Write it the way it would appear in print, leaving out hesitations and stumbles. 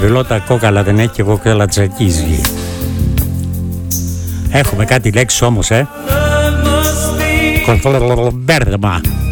Βιλότα κόκαλα δεν έχει και κόκαλα τσακίζει. Έχουμε κάτι λέξεις όμως, μπέρδεμα.